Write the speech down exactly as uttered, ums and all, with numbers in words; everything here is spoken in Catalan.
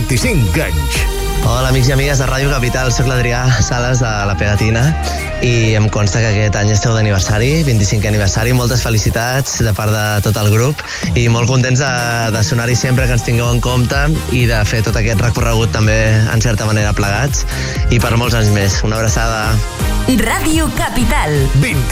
vint-i-cinc anys. Hola, amics i amigues de Ràdio Capital, soc l'Adrià Sales de La Pegatina i em consta que aquest any esteu d'aniversari, vint-i-cinquè aniversari. Moltes felicitats de part de tot el grup i molt contents de, de sonar-hi sempre, que ens tingueu en compte i de fer tot aquest recorregut també en certa manera plegats i per molts anys més. Una abraçada. Ràdio Capital. vint